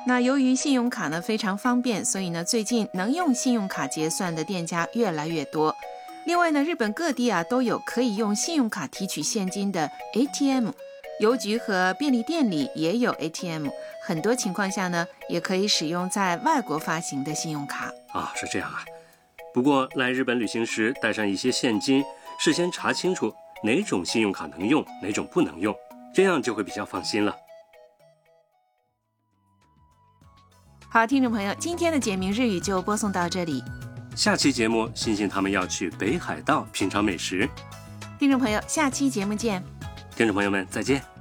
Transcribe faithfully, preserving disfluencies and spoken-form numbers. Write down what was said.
那由于信用卡呢非常方便，所以呢最近能用信用卡结算的店家越来越多。另外呢，日本各地啊都有可以用信用卡提取现金的 A T M， 邮局和便利店里也有 A T M， 很多情况下呢也可以使用在外国发行的信用卡。 啊，是这样啊。不过来日本旅行时带上一些现金，事先查清楚哪种信用卡能用，哪种不能用，这样就会比较放心了。 好，听众朋友，今天的简明日语就播送到这里。 下期节目，欣欣他们要去北海道品尝美食。 听众朋友，下期节目见。 听众朋友们，再见。